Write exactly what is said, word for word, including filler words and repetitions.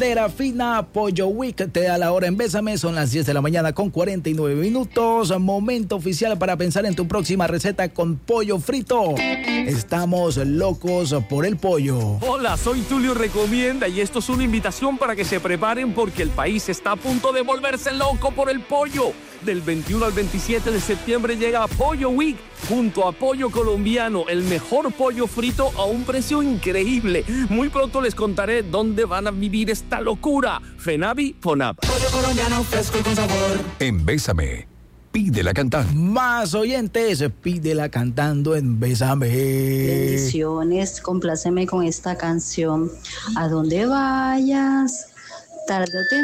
Terafina Pollo Week te da la hora en Bésame, son las diez de la mañana con cuarenta y nueve minutos, momento oficial para pensar en tu próxima receta con pollo frito. Estamos locos por el pollo. Hola, soy Tulio Recomienda y esto es una invitación para que se preparen porque el país está a punto de volverse loco por el pollo. Del veintiuno al veintisiete de septiembre llega Pollo Week junto a Pollo Colombiano, el mejor pollo frito a un precio increíble. Muy pronto les contaré dónde van a vivir esta locura. Fenavi Fonab. Pollo colombiano fresco y con sabor. En Bésame, pídela cantando. Más oyentes, pídela cantando en Bésame. Bendiciones, compláceme con esta canción. A donde vayas, tarde o temprano.